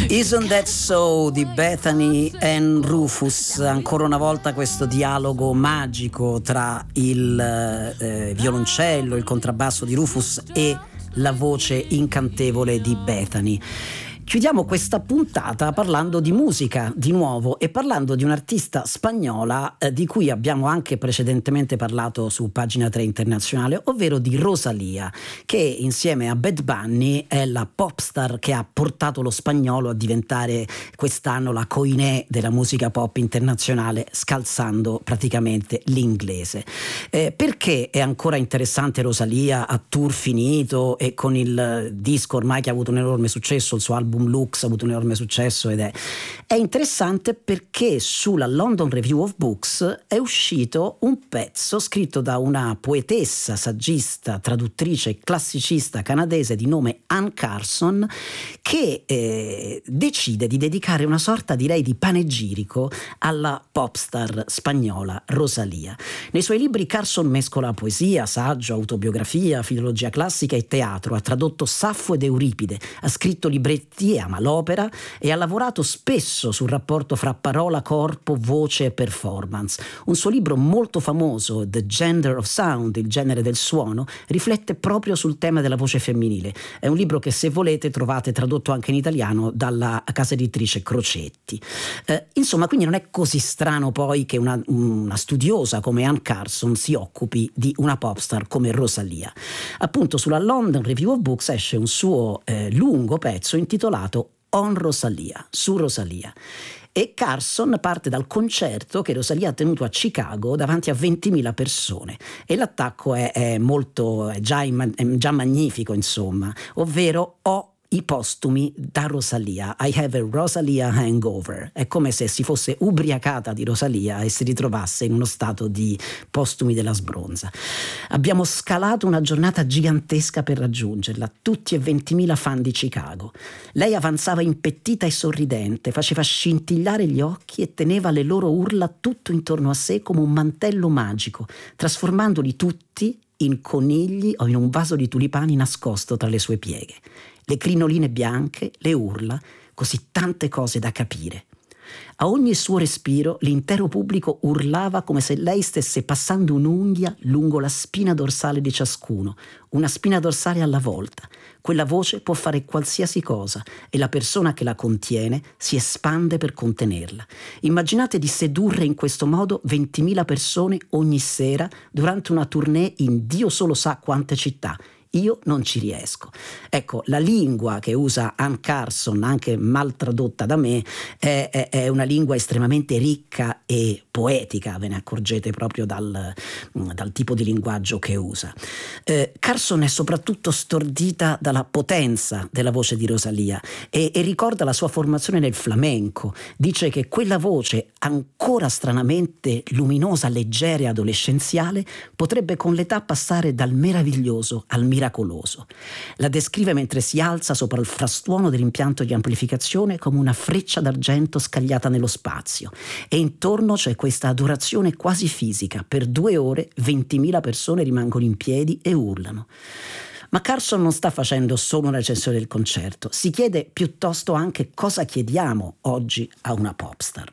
Isn't That So di Bethany and Rufus, ancora una volta questo dialogo magico tra il violoncello, il contrabbasso di Rufus e la voce incantevole di Bethany. Chiudiamo questa puntata parlando di musica di nuovo e parlando di un'artista spagnola di cui abbiamo anche precedentemente parlato su Pagina 3 Internazionale, ovvero di Rosalía, che insieme a Bad Bunny è la popstar che ha portato lo spagnolo a diventare quest'anno la coinè della musica pop internazionale, scalzando praticamente l'inglese. Perché è ancora interessante Rosalía a tour finito e con il disco ormai che ha avuto un enorme successo, il suo album Lux ha avuto un enorme successo ed è interessante perché sulla London Review of Books è uscito un pezzo scritto da una poetessa, saggista, traduttrice e classicista canadese di nome Anne Carson, che decide di dedicare una sorta, direi, di panegirico alla popstar spagnola Rosalía. Nei suoi libri Carson mescola poesia, saggio, autobiografia, filologia classica e teatro, ha tradotto Saffo ed Euripide, ha scritto libretti, ama l'opera e ha lavorato spesso sul rapporto fra parola, corpo, voce e performance. Un suo libro molto famoso, The Gender of Sound, il genere del suono, riflette proprio sul tema della voce femminile. È un libro che, se volete, trovate tradotto anche in italiano dalla casa editrice Crocetti. Insomma, quindi non è così strano poi che una studiosa come Anne Carson si occupi di una popstar come Rosalía. Appunto, sulla London Review of Books esce un suo lungo pezzo intitolato On Rosalía, su Rosalía. E Carson parte dal concerto che Rosalía ha tenuto a Chicago davanti a 20.000 persone e l'attacco è già magnifico, insomma, ovvero ho i postumi da Rosalía, I have a Rosalía hangover. È come se si fosse ubriacata di Rosalía e si ritrovasse in uno stato di postumi della sbronza. Abbiamo scalato una giornata gigantesca per raggiungerla, tutti e 20.000 fan di Chicago. Lei avanzava impettita e sorridente, faceva scintillare gli occhi e teneva le loro urla tutto intorno a sé come un mantello magico, trasformandoli tutti in conigli o in un vaso di tulipani nascosto tra le sue pieghe. Le crinoline bianche, le urla, così tante cose da capire. A ogni suo respiro l'intero pubblico urlava come se lei stesse passando un'unghia lungo la spina dorsale di ciascuno, una spina dorsale alla volta. Quella voce può fare qualsiasi cosa e la persona che la contiene si espande per contenerla. Immaginate di sedurre in questo modo 20.000 persone ogni sera durante una tournée in Dio solo sa quante città. Io non ci riesco. Ecco, la lingua che usa Anne Carson, anche mal tradotta da me, è una lingua estremamente ricca e poetica, ve ne accorgete proprio dal tipo di linguaggio che usa. Carson è soprattutto stordita dalla potenza della voce di Rosalía e ricorda la sua formazione nel flamenco. Dice che quella voce, ancora stranamente luminosa, leggera e adolescenziale, potrebbe con l'età passare dal meraviglioso al miracoloso. La descrive mentre si alza sopra il frastuono dell'impianto di amplificazione come una freccia d'argento scagliata nello spazio e intorno c'è questa adorazione quasi fisica. Per 2 ore 20.000 persone rimangono in piedi e urlano. Ma Carson non sta facendo solo una recensione del concerto, si chiede piuttosto anche cosa chiediamo oggi a una popstar.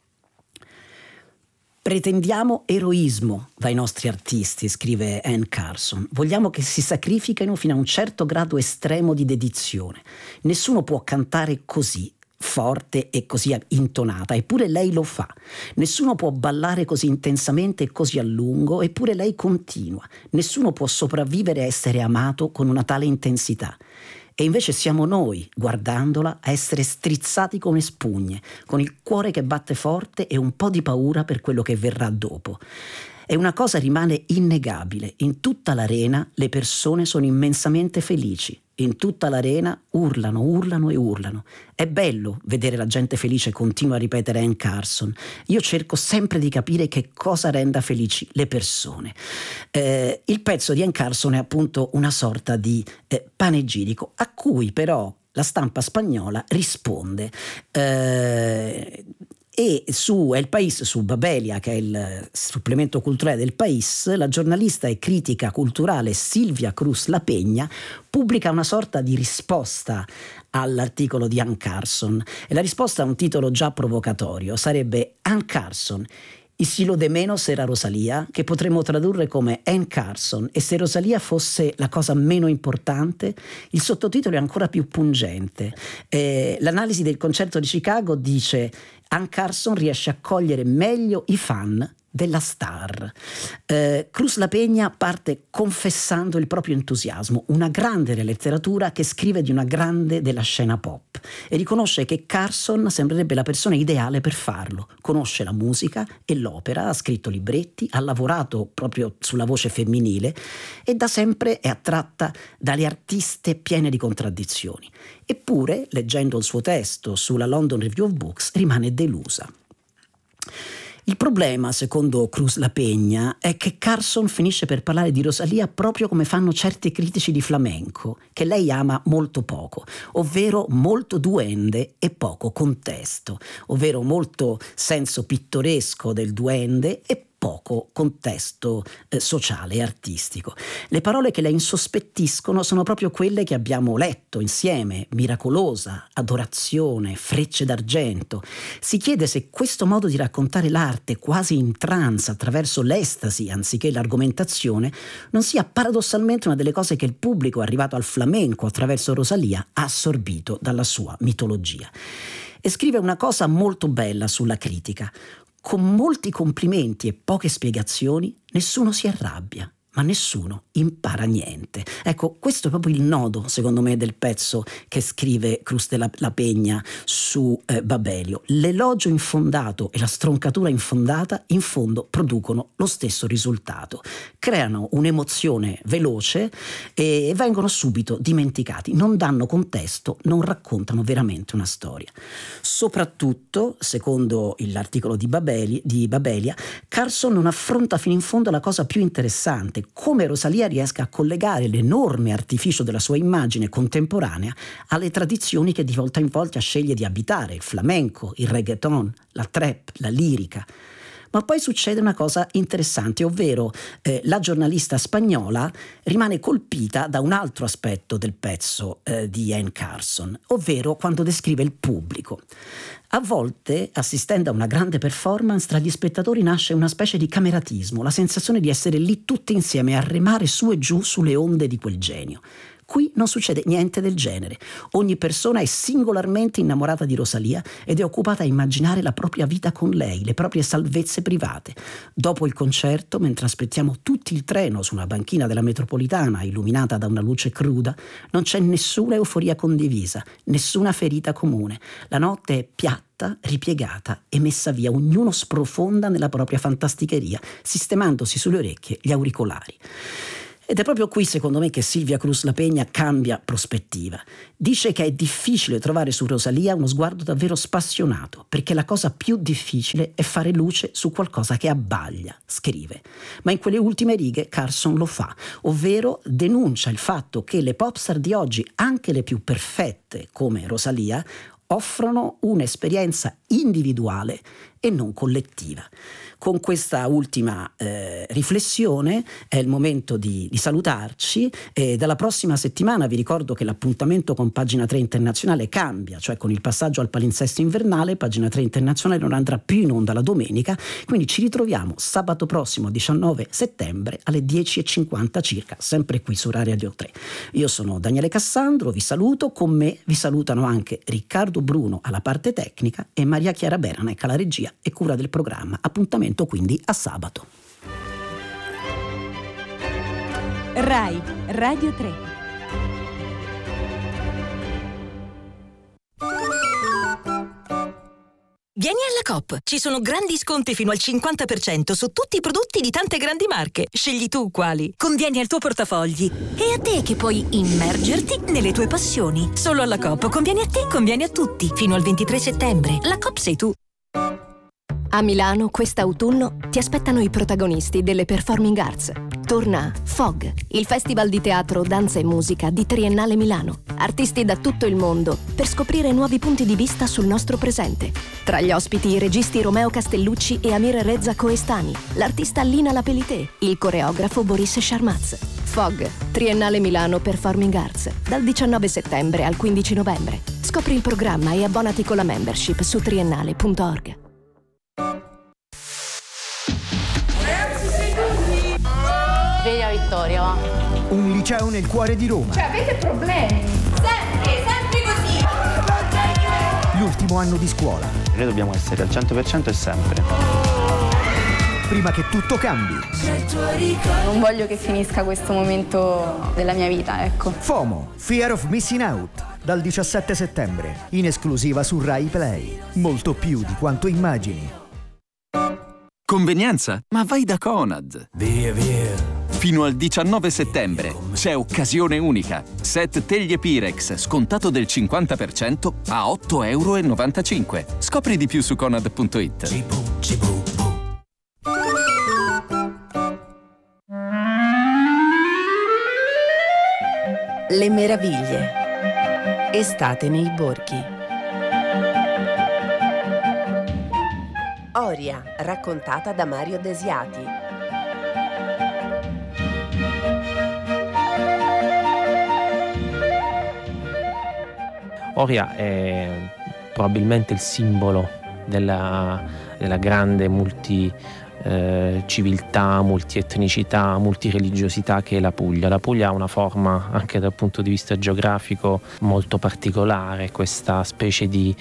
Pretendiamo eroismo dai nostri artisti, scrive Anne Carson. Vogliamo che si sacrifichino fino a un certo grado estremo di dedizione. Nessuno può cantare così forte e così intonata, eppure lei lo fa. Nessuno può ballare così intensamente e così a lungo, eppure lei continua. Nessuno può sopravvivere a essere amato con una tale intensità. E invece siamo noi, guardandola, a essere strizzati come spugne, con il cuore che batte forte e un po' di paura per quello che verrà dopo. E una cosa rimane innegabile: in tutta l'arena le persone sono immensamente felici. In tutta l'arena urlano, urlano e urlano. È bello vedere la gente felice, continua a ripetere Anne Carson. Io cerco sempre di capire che cosa renda felici le persone. Il pezzo di Anne Carson è appunto una sorta di panegirico, a cui però la stampa spagnola risponde E su El País, su Babelia, che è il supplemento culturale del País, la giornalista e critica culturale Silvia Cruz La Peña pubblica una sorta di risposta all'articolo di Anne Carson, e la risposta ha un titolo già provocatorio, sarebbe Anne Carson, y si lo de menos era Rosalía, che potremmo tradurre come Anne Carson, e se Rosalía fosse la cosa meno importante. Il sottotitolo è ancora più pungente. L'analisi del concerto di Chicago dice: Anne Carson riesce a cogliere meglio i fan della star. Cruz La Peña parte confessando il proprio entusiasmo, una grande della letteratura che scrive di una grande della scena pop, e riconosce che Carson sembrerebbe la persona ideale per farlo. Conosce la musica e l'opera, ha scritto libretti, ha lavorato proprio sulla voce femminile e da sempre è attratta dalle artiste piene di contraddizioni. Eppure, leggendo il suo testo sulla London Review of Books, rimane delusa. Il problema, secondo Cruz La Peña, è che Carson finisce per parlare di Rosalía proprio come fanno certi critici di flamenco, che lei ama molto poco, ovvero molto duende e poco contesto, ovvero molto senso pittoresco del duende e poco contesto sociale e artistico. Le parole che la insospettiscono sono proprio quelle che abbiamo letto insieme: miracolosa, adorazione, frecce d'argento. Si chiede se questo modo di raccontare l'arte quasi in trance attraverso l'estasi anziché l'argomentazione non sia paradossalmente una delle cose che il pubblico arrivato al flamenco attraverso Rosalía ha assorbito dalla sua mitologia. E scrive una cosa molto bella sulla critica: con molti complimenti e poche spiegazioni nessuno si arrabbia, ma nessuno impara niente. Ecco, questo è proprio il nodo, secondo me, del pezzo che scrive Cruz La Peña su Babelio. L'elogio infondato e la stroncatura infondata in fondo producono lo stesso risultato. Creano un'emozione veloce e vengono subito dimenticati, non danno contesto, non raccontano veramente una storia. Soprattutto, secondo l'articolo di Babelia, Carson non affronta fino in fondo la cosa più interessante: come Rosalía riesca a collegare l'enorme artificio della sua immagine contemporanea alle tradizioni che di volta in volta sceglie di abitare: il flamenco, il reggaeton, la trap, la lirica. Ma poi succede una cosa interessante, ovvero la giornalista spagnola rimane colpita da un altro aspetto del pezzo di Anne Carson, ovvero quando descrive il pubblico. A volte, assistendo a una grande performance, tra gli spettatori nasce una specie di cameratismo, la sensazione di essere lì tutti insieme a remare su e giù sulle onde di quel genio. Qui non succede niente del genere. Ogni persona è singolarmente innamorata di Rosalía ed è occupata a immaginare la propria vita con lei, le proprie salvezze private. Dopo il concerto, mentre aspettiamo tutti il treno su una banchina della metropolitana illuminata da una luce cruda, non c'è nessuna euforia condivisa, nessuna ferita comune. La notte è piatta, ripiegata e messa via. Ognuno sprofonda nella propria fantasticheria, sistemandosi sulle orecchie gli auricolari. Ed è proprio qui, secondo me, che Silvia Cruz La Peña cambia prospettiva. Dice che è difficile trovare su Rosalía uno sguardo davvero spassionato, perché la cosa più difficile è fare luce su qualcosa che abbaglia, scrive. Ma in quelle ultime righe Carson lo fa, ovvero denuncia il fatto che le popstar di oggi, anche le più perfette come Rosalía, offrono un'esperienza individuale e non collettiva. Con questa ultima riflessione è il momento di salutarci. Dalla prossima settimana vi ricordo che l'appuntamento con Pagina 3 Internazionale cambia, cioè con il passaggio al palinsesto invernale Pagina 3 Internazionale non andrà più in onda la domenica, quindi ci ritroviamo sabato prossimo 19 settembre alle 10:50 circa, sempre qui su Rai Radio 3. Io sono Daniele Cassandro, vi saluto, con me vi salutano anche Riccardo Bruno alla parte tecnica e Maria Chiara Beranec alla regia e cura del programma. Appuntamento quindi a sabato. Rai Radio 3. Vieni alla Coop, ci sono grandi sconti fino al 50% su tutti i prodotti di tante grandi marche. Scegli tu quali. Convieni al tuo portafogli. E a te che puoi immergerti nelle tue passioni. Solo alla Coop conviene a te, conviene a tutti. Fino al 23 settembre. La Coop sei tu. A Milano, quest'autunno, ti aspettano i protagonisti delle Performing Arts. Torna FOG, il festival di teatro, danza e musica di Triennale Milano. Artisti da tutto il mondo per scoprire nuovi punti di vista sul nostro presente. Tra gli ospiti i registi Romeo Castellucci e Amir Reza Koestani, l'artista Lina Lapelité, il coreografo Boris Sharmaz. FOG, Triennale Milano Performing Arts, dal 19 settembre al 15 novembre. Scopri il programma e abbonati con la membership su triennale.org. Sveglia Vittoria, va. Un liceo nel cuore di Roma. Cioè, avete problemi? Sempre così! L'ultimo anno di scuola. Noi dobbiamo essere al 100% e sempre. Prima che tutto cambi. Non voglio che finisca questo momento della mia vita, ecco. FOMO, Fear of Missing Out, dal 17 settembre, in esclusiva su Rai Play. Molto più di quanto immagini. Convenienza? Ma vai da Conad! Via! Fino al 19 settembre c'è occasione unica. Set teglie Pirex scontato del 50% a €8,95. Scopri di più su conad.it. Le meraviglie. Estate nei borghi. Oria, raccontata da Mario Desiati. Oria è probabilmente il simbolo della grande civiltà, multietnicità, multireligiosità che è la Puglia. La Puglia ha una forma, anche dal punto di vista geografico, molto particolare, questa specie di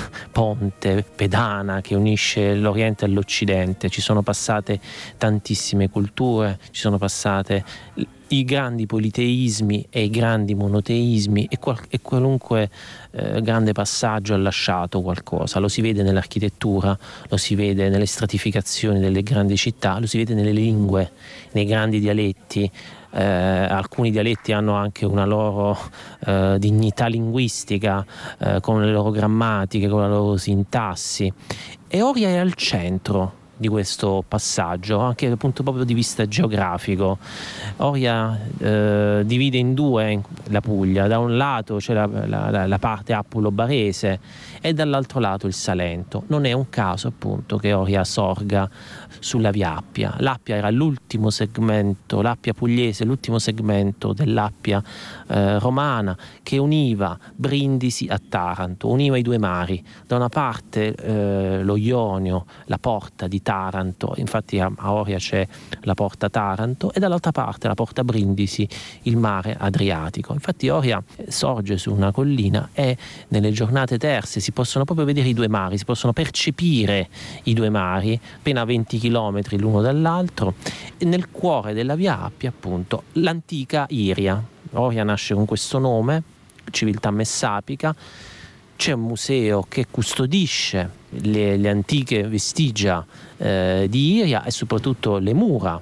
ponte pedana che unisce l'Oriente e l'Occidente. Ci sono passate tantissime culture, ci sono passate i grandi politeismi e i grandi monoteismi e qualunque grande passaggio ha lasciato qualcosa. Lo si vede nell'architettura, lo si vede nelle stratificazioni delle grandi città, lo si vede nelle lingue, nei grandi dialetti. Alcuni dialetti hanno anche una loro dignità linguistica, con le loro grammatiche, con la loro sintassi, e Oria è al centro di questo passaggio, anche dal punto proprio di vista geografico. Oria divide in due la Puglia: da un lato c'è la parte appulo-barese e dall'altro lato il Salento. Non è un caso appunto che Oria sorga sulla Via Appia. L'Appia era l'ultimo segmento, l'Appia pugliese, l'ultimo segmento dell'Appia romana, che univa Brindisi a Taranto, univa i due mari. Da una parte lo Ionio, la porta di Taranto, infatti a Oria c'è la porta Taranto, e dall'altra parte la porta Brindisi, il mare Adriatico. Infatti Oria sorge su una collina e nelle giornate terse si possono proprio vedere i due mari, si possono percepire i due mari, appena 20 chilometri l'uno dall'altro, e nel cuore della Via Appia appunto l'antica Iria. Oria nasce con questo nome, civiltà messapica. C'è un museo che custodisce le antiche vestigia di Iria e soprattutto le mura,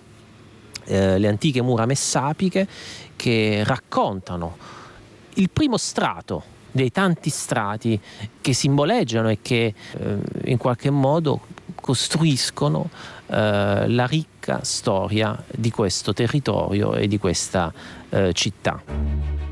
le antiche mura messapiche, che raccontano il primo strato dei tanti strati che simboleggiano e che in qualche modo costruiscono la ricca storia di questo territorio e di questa città.